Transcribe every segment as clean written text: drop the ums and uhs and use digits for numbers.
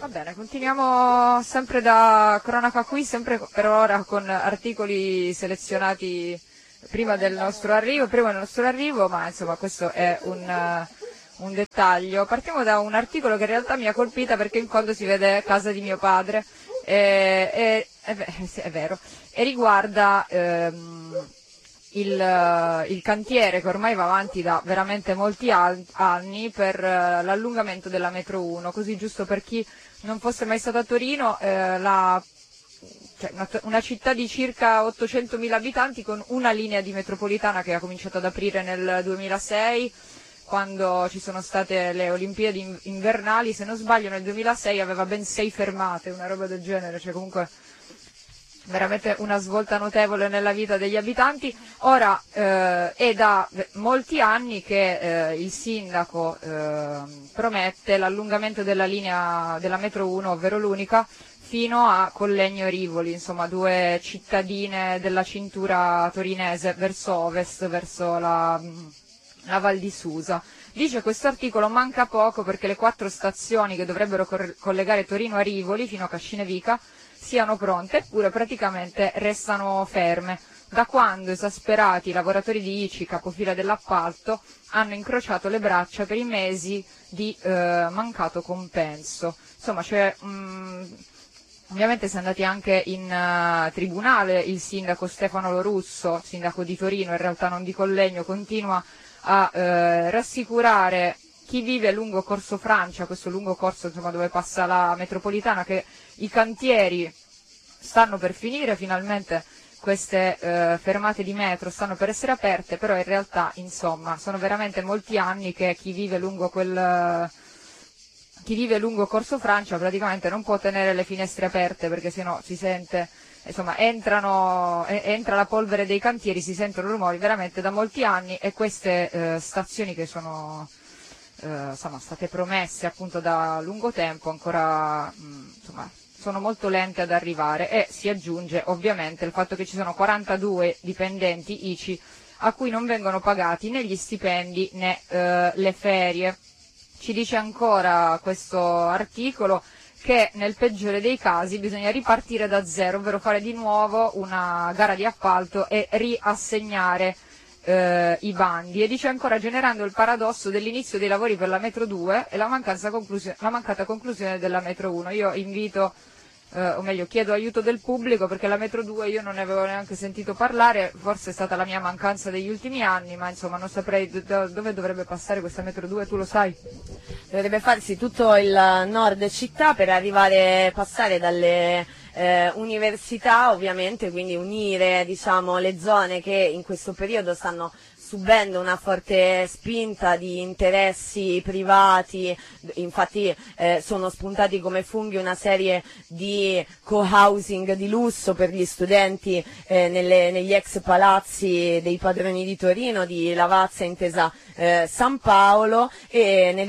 Va bene, continuiamo sempre da cronaca qui, sempre per ora con articoli selezionati prima del nostro arrivo, ma insomma questo è un dettaglio. Partiamo da un articolo che in realtà mi ha colpita perché in fondo si vede casa di mio padre, sì, è vero, e riguarda il cantiere che ormai va avanti da veramente molti anni per l'allungamento della metro 1, così giusto per chi non fosse mai stato a Torino, una città di circa 800.000 abitanti con una linea di metropolitana che ha cominciato ad aprire nel 2006, quando ci sono state le Olimpiadi invernali, se non sbaglio nel 2006 aveva ben 6 fermate, una roba del genere, cioè comunque veramente una svolta notevole nella vita degli abitanti. Ora è da molti anni che il sindaco promette l'allungamento della linea della metro 1, ovvero l'unica, fino a Collegno Rivoli, insomma 2 cittadine della cintura torinese verso ovest, verso la Val di Susa. Dice questo articolo manca poco perché le 4 stazioni che dovrebbero collegare Torino a Rivoli fino a Cascinevica siano pronte, eppure praticamente restano ferme, da quando esasperati i lavoratori di ICI, capofila dell'appalto, hanno incrociato le braccia per i mesi di mancato compenso. Insomma, ovviamente si è andati anche in tribunale, il sindaco Stefano Lorusso, sindaco di Torino, in realtà non di Collegno, continua a rassicurare chi vive lungo Corso Francia, questo lungo corso insomma, dove passa la metropolitana, che i cantieri stanno per finire, finalmente queste fermate di metro stanno per essere aperte, però in realtà insomma sono veramente molti anni che chi vive lungo Corso Francia praticamente non può tenere le finestre aperte perché sennò si sente, insomma entra la polvere dei cantieri, si sentono rumori veramente da molti anni, e queste stazioni che sono state promesse appunto da lungo tempo ancora sono molto lente ad arrivare, e si aggiunge ovviamente il fatto che ci sono 42 dipendenti ICI a cui non vengono pagati né gli stipendi né le ferie. Ci dice ancora questo articolo che nel peggiore dei casi bisogna ripartire da zero, ovvero fare di nuovo una gara di appalto e riassegnare i bandi, e dice ancora generando il paradosso dell'inizio dei lavori per la metro 2 e la mancata conclusione della metro 1. Io invito, o meglio chiedo aiuto del pubblico, perché la metro 2 io non ne avevo neanche sentito parlare, forse è stata la mia mancanza degli ultimi anni, ma insomma non saprei dove dovrebbe passare questa metro 2, tu lo sai? Dovrebbe farsi tutto il nord città per passare dalle università, ovviamente, quindi unire, diciamo, le zone che in questo periodo stanno subendo una forte spinta di interessi privati, infatti sono spuntati come funghi una serie di co-housing di lusso per gli studenti negli ex palazzi dei padroni di Torino, di Lavazza, Intesa San Paolo, e nel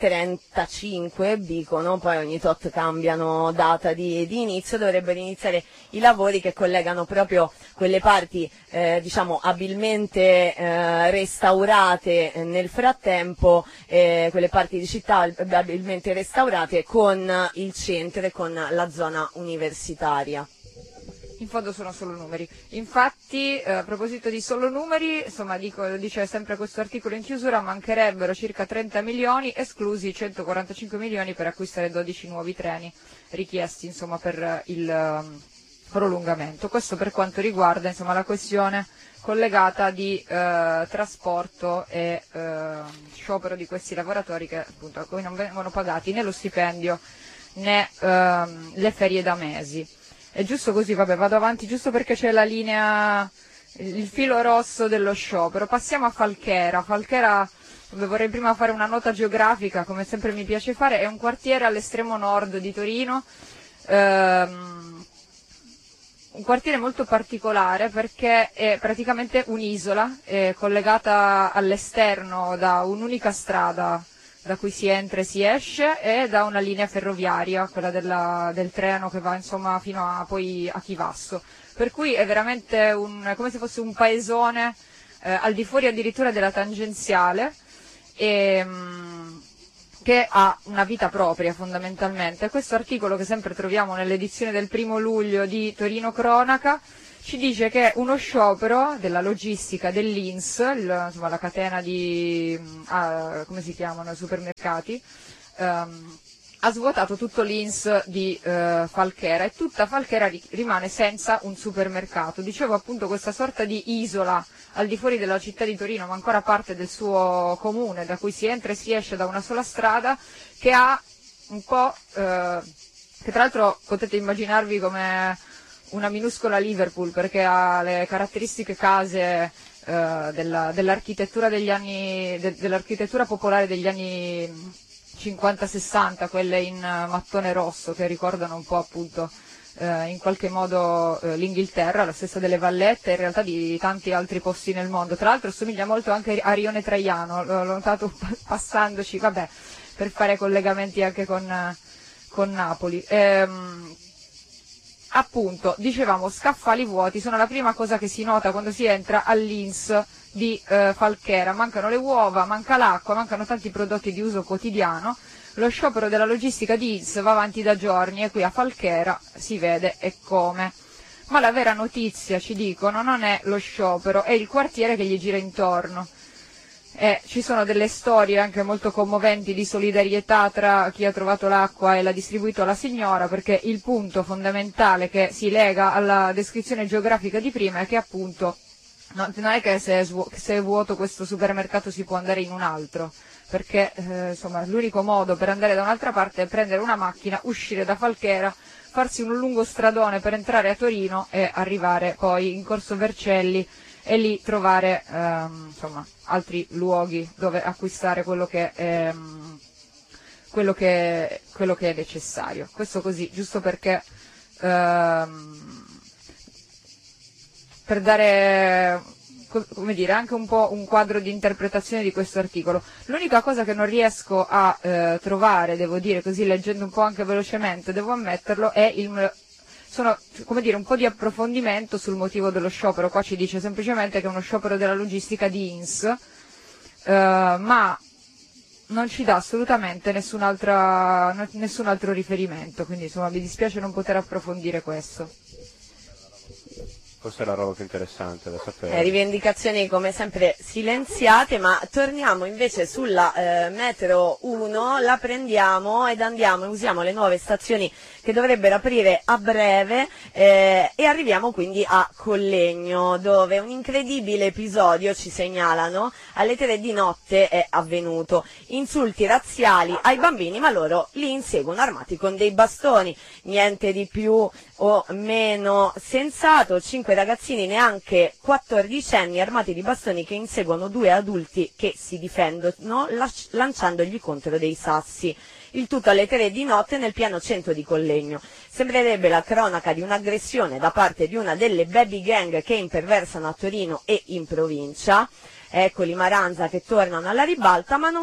2035 dicono, poi ogni tot cambiano data di inizio, dovrebbero iniziare i lavori che collegano proprio quelle parti diciamo abilmente restaurate nel frattempo, quelle parti di città abilmente restaurate con il centro e con la zona universitaria. In fondo sono solo numeri. Infatti, a proposito di solo numeri, insomma, dice sempre questo articolo in chiusura, mancherebbero circa 30 milioni, esclusi 145 milioni per acquistare 12 nuovi treni richiesti, insomma, per il prolungamento. Questo per quanto riguarda, insomma, la questione collegata di trasporto e sciopero di questi lavoratori che appunto a cui non vengono pagati né lo stipendio né le ferie da mesi. È giusto così, vabbè, vado avanti giusto perché c'è la linea, il filo rosso dello sciopero. Passiamo a Falchera. Falchera, dove vorrei prima fare una nota geografica, come sempre mi piace fare, è un quartiere all'estremo nord di Torino, un quartiere molto particolare perché è praticamente un'isola, è collegata all'esterno da un'unica strada da cui si entra e si esce, e da una linea ferroviaria, quella del treno che va insomma fino a poi a Chivasso, per cui è veramente come se fosse un paesone al di fuori addirittura della tangenziale, e che ha una vita propria fondamentalmente. Questo articolo, che sempre troviamo nell'edizione del 1° luglio di Torino Cronaca, ci dice che uno sciopero della logistica dell'Ins, insomma la catena di, come si chiamano, supermercati, ha svuotato tutto l'Ins di Falchera, e tutta Falchera rimane senza un supermercato. Dicevo appunto, questa sorta di isola al di fuori della città di Torino, ma ancora parte del suo comune, da cui si entra e si esce da una sola strada, che ha un po', che tra l'altro potete immaginarvi come una minuscola Liverpool, perché ha le caratteristiche case dell'architettura dell'architettura popolare degli anni 50-60, quelle in mattone rosso, che ricordano un po' appunto in qualche modo l'Inghilterra, la stessa delle Vallette, in realtà di tanti altri posti nel mondo. Tra l'altro somiglia molto anche a Rione Traiano, l'ho notato passandoci, vabbè, per fare collegamenti anche con Napoli. Appunto, dicevamo, scaffali vuoti sono la prima cosa che si nota quando si entra all'Ins di Falchera. Mancano le uova, manca l'acqua, mancano tanti prodotti di uso quotidiano. Lo sciopero della logistica di Ins va avanti da giorni, e qui a Falchera si vede e come. Ma la vera notizia, ci dicono, non è lo sciopero, è il quartiere che gli gira intorno. Ci sono delle storie anche molto commoventi di solidarietà tra chi ha trovato l'acqua e l'ha distribuito alla signora, perché il punto fondamentale che si lega alla descrizione geografica di prima è che appunto non è che se è vuoto questo supermercato si può andare in un altro, perché insomma l'unico modo per andare da un'altra parte è prendere una macchina, uscire da Falchera, farsi un lungo stradone per entrare a Torino e arrivare poi in Corso Vercelli e lì trovare insomma altri luoghi dove acquistare quello che è necessario. Questo così, giusto perché per dare, come dire, anche un po' un quadro di interpretazione di questo articolo. L'unica cosa che non riesco a trovare, devo dire così, leggendo un po' anche velocemente, devo ammetterlo, è come dire, un po' di approfondimento sul motivo dello sciopero. Qua ci dice semplicemente che è uno sciopero della logistica di Ins, ma non ci dà assolutamente nessun altro riferimento, quindi insomma mi dispiace non poter approfondire questo. Forse è la roba più interessante da sapere. Rivendicazioni come sempre silenziate, ma torniamo invece sulla metro 1, la prendiamo ed andiamo e usiamo le nuove stazioni che dovrebbero aprire a breve e arriviamo quindi a Collegno, dove un incredibile episodio, ci segnalano, alle 3 di notte è avvenuto. Insulti razziali ai bambini, ma loro li inseguono armati con dei bastoni, niente di più o meno sensato. 5 ragazzini neanche 14enni armati di bastoni che inseguono 2 adulti che si difendono lanciandogli contro dei sassi. Il tutto alle 3 di notte nel pieno centro di Collegno. Sembrerebbe la cronaca di un'aggressione da parte di una delle baby gang che imperversano a Torino e in provincia. Eccoli Maranza che tornano alla ribalta, ma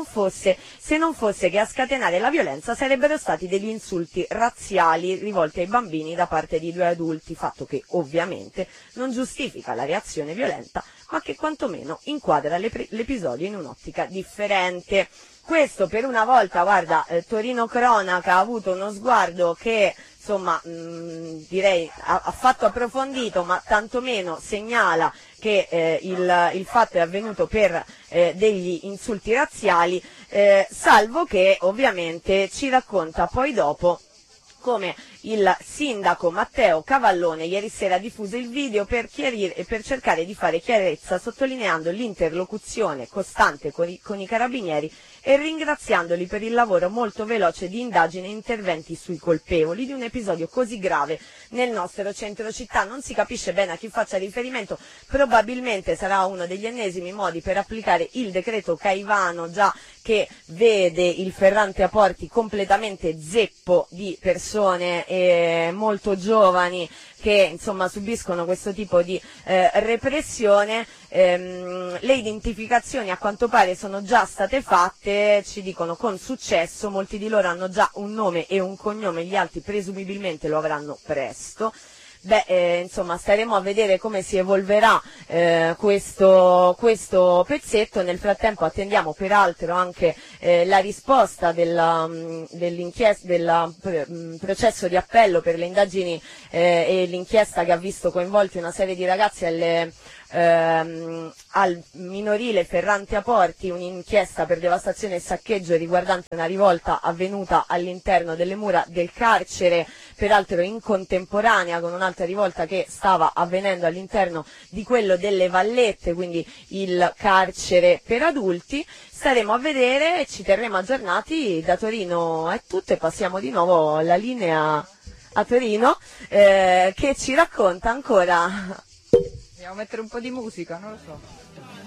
se non fosse che a scatenare la violenza sarebbero stati degli insulti razziali rivolti ai bambini da parte di 2 adulti, fatto che ovviamente non giustifica la reazione violenta, ma che quantomeno inquadra l'episodio in un'ottica differente. Questo per una volta, guarda, Torino Cronaca ha avuto uno sguardo che insomma direi affatto approfondito, ma tantomeno segnala che il fatto è avvenuto per degli insulti razziali, salvo che ovviamente ci racconta poi dopo come il sindaco Matteo Cavallone ieri sera ha diffuso il video per chiarire e per cercare di fare chiarezza, sottolineando l'interlocuzione costante con i carabinieri e ringraziandoli per il lavoro molto veloce di indagine e interventi sui colpevoli di un episodio così grave nel nostro centro città. Non si capisce bene a chi faccia riferimento, probabilmente sarà uno degli ennesimi modi per applicare il decreto Caivano, già che vede il Ferrante a Porti completamente zeppo di persone molto giovani che insomma subiscono questo tipo di repressione. Le identificazioni a quanto pare sono già state fatte, ci dicono con successo, molti di loro hanno già un nome e un cognome, gli altri presumibilmente lo avranno presto. insomma staremo a vedere come si evolverà questo pezzetto. Nel frattempo attendiamo peraltro anche la risposta dell'inchiesta, del processo di appello per le indagini e l'inchiesta che ha visto coinvolti una serie di ragazzi al minorile Ferrante a Porti, un'inchiesta per devastazione e saccheggio riguardante una rivolta avvenuta all'interno delle mura del carcere, peraltro in contemporanea con un'altra rivolta che stava avvenendo all'interno di quello delle Vallette, quindi il carcere per adulti. Staremo a vedere e ci terremo aggiornati. Da Torino è tutto e passiamo di nuovo la linea a Torino che ci racconta ancora. Dobbiamo mettere un po' di musica, non lo so.